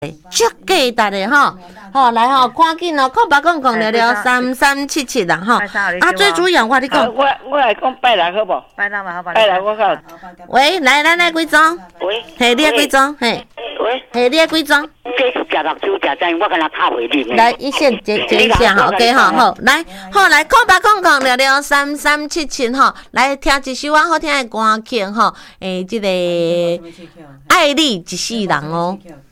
足价值的吼，吼来吼，赶紧哦，0800663377啦吼。啊，最主要我跟你讲， 我来讲拜六好无？ 拜六嘛好， 拜六我讲。 喂，来，咱来几种？ 喂， 嘿，你几种？嘿， 喂， 嘿，你几种？ 这是食目睭食真，我跟他卡袂啉。 来，一线接一下哈 ，OK 哈，好，来，好来，0800663377吼，来听一首好听的歌曲吼，这个爱你一世人哦。